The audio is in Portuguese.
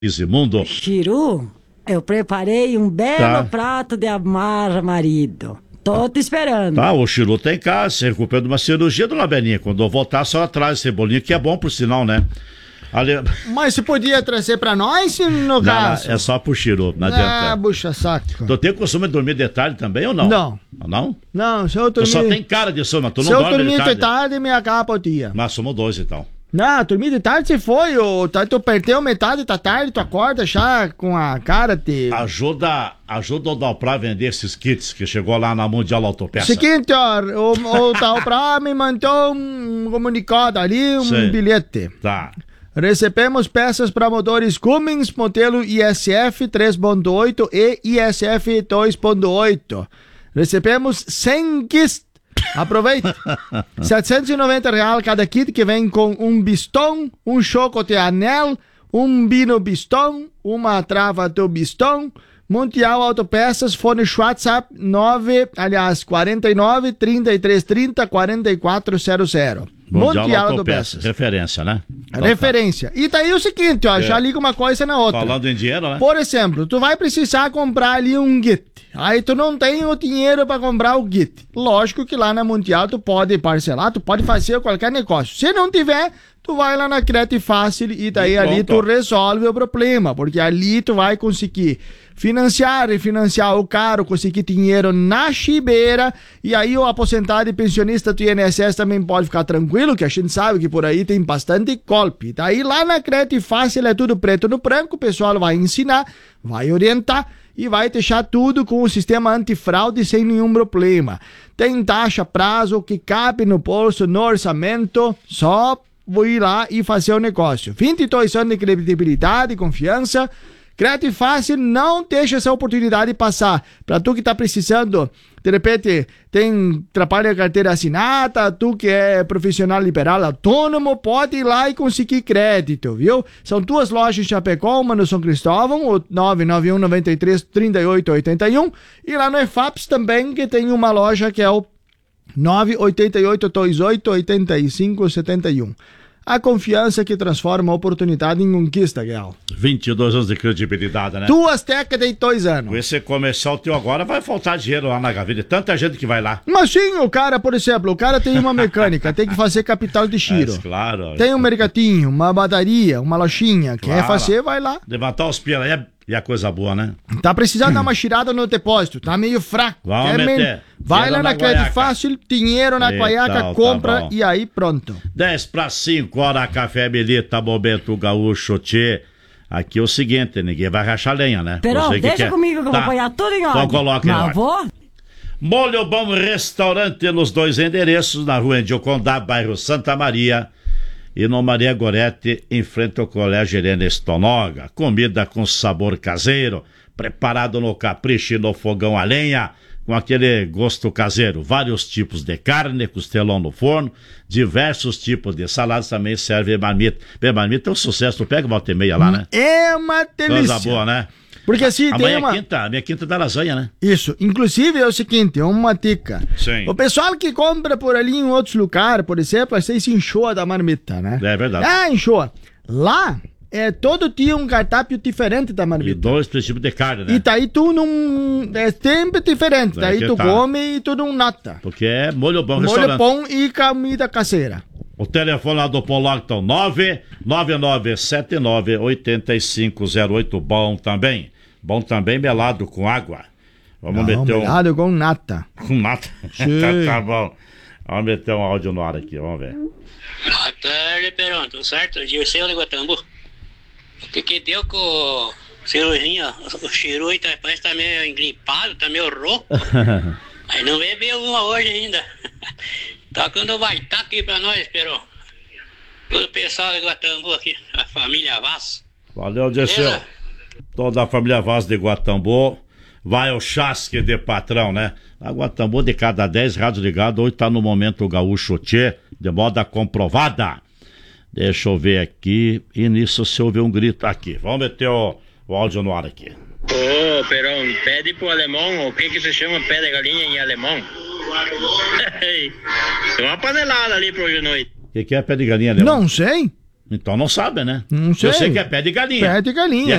Simundo. Chiru, eu preparei um belo prato de amar marido. Tô te esperando. Tá, o Chiru tá em casa, se recuperando de uma cirurgia, dona Beninha. Quando eu voltar, só traz esse bolinho, que é bom por sinal, né? Mas você podia trazer pra nós, no caso? Não, é só pro Chiru, não adianta. Ah, bucha saco. Tu tem costume de dormir de tarde também ou não? Não. Não? Não, se eu dormir... Tu só tem cara de sono, mas tu não dormir. dorme de tarde. Se eu dormir de tarde, me acaba o dia. Mas somos dois, então. Não, dormir de tarde você foi, tu perdeu metade da tarde, tu acorda já com a cara de... Ajuda o Dalprá a vender esses kits que chegou lá na Mundial Autopeça. Seguinte, ó, o Dalprá me mandou um comunicado ali, bilhete. Tá. Recebemos peças para motores Cummins, modelo ISF 3.8 e ISF 2.8. Recebemos 100 kits. Aproveita. R$790 cada kit, que vem com um bistão, um choco de anel, um bino bistão, uma trava do bistão, Mundial Autopeças, fone WhatsApp 49 33 30 4400. Mundial Autopeças. Referência, né? Referência. E daí o seguinte, ó, já liga uma coisa na outra. Falando em dinheiro, né? Por exemplo, tu vai precisar comprar ali um kit. Aí tu não tem o dinheiro para comprar o kit. Lógico que lá na Mundial tu pode parcelar, tu pode fazer qualquer negócio. Se não tiver, tu vai lá na Crédito Fácil e daí ali tu resolve o problema, porque ali tu vai conseguir refinanciar o carro, conseguir dinheiro na chibeira, e aí o aposentado e pensionista do INSS também pode ficar tranquilo, que a gente sabe que por aí tem bastante golpe. Daí lá na Crédito Fácil é tudo preto no branco, o pessoal vai ensinar, vai orientar e vai deixar tudo com o sistema antifraude sem nenhum problema. Tem taxa, prazo que cabe no bolso, no orçamento, só vou ir lá e fazer o negócio. 22 anos de credibilidade e confiança. Crédito Fácil, não deixa essa oportunidade passar. Para tu que tá precisando, de repente, trabalha a carteira assinada, tu que é profissional liberal autônomo, pode ir lá e conseguir crédito, viu? São duas lojas em Chapecó, uma no São Cristóvão, o 991 93 38 81, e lá no EFAPS também, que tem uma loja que é o 988 28 85 71. A confiança que transforma a oportunidade em conquista, Guel. 22 anos de credibilidade, né? 2 décadas e 2 anos. Com esse comercial teu agora vai faltar dinheiro lá na gaveta. Tanta gente que vai lá. Mas sim, o cara, por exemplo, o cara tem uma mecânica, tem que fazer capital de giro. Claro. Tem um mercatinho, uma padaria, uma lojinha. Quer fazer, vai lá. Levantar os pias aí é coisa boa, né? Tá precisando dar uma tirada no depósito, tá meio fraco. Vamos meter. Vai lá na Crédito Fácil, dinheiro na guaiaca, compra e aí pronto. 4:10, hora, Café Belita, Momento Gaúcho, tchê. Aqui é o seguinte, ninguém vai rachar lenha, né? Perão, deixa comigo que eu vou apoiar tudo em ordem. Então coloca em ordem. Molho Bom Restaurante nos 2 endereços, na rua Indiocondá, bairro Santa Maria, e no Maria Gorete, em frente ao Colégio Helena Stonoga. Comida com sabor caseiro, preparado no capricho e no fogão a lenha, com aquele gosto caseiro. Vários tipos de carne, costelão no forno, diversos tipos de saladas, também serve marmita. Bem, marmita é um sucesso, tu pega volta e meia lá, né? É uma delícia. Coisa boa, né? Porque assim, tem uma... minha quinta da lasanha, né? Isso, inclusive é o seguinte, é uma dica. Sim. O pessoal que compra por ali em outros lugares, por exemplo, você se enjoa da marmita, né? É verdade. Enjoa. Lá, todo dia um cardápio diferente da marmita. E 2 tipos de carne, né? E daí tu não... É sempre diferente. Daí tu come e tu não nota. Porque é molho bom restaurante. Molho bom e comida caseira. O telefone lá do Polog, então, 999798508. Bom também melado com água. Vamos meter melado com nata. Com nata? Tá bom. Vamos meter um áudio no ar aqui, vamos ver. Boa tarde, Perão, tudo certo? Dirceu de Guatambu. O que deu com o cirurginho? O Chiru parece que tá meio engripado, tá meio rouco. Aí não bebeu uma hoje ainda. Tá quando vai estar aqui pra nós, Perão. Todo o pessoal de Guatambu aqui, a família Vaz. Valeu, Dirceu. Toda a família Vaz de Guatambu. Vai ao chasque de patrão, né? A Guatambu, de cada 10 rádios ligados, hoje tá no Momento Gaúcho Tchê, de moda comprovada. Deixa eu ver aqui. E nisso se ouvir um grito aqui. Vamos meter o áudio no ar aqui. Ô, Perão, pede pro alemão o que se chama pé de galinha em alemão. Tem uma panelada ali pra hoje à noite. O que é pé de galinha, alemão? Não sei. Então não sabe, né? Não sei. Eu sei que é pé de galinha. Pé de galinha. E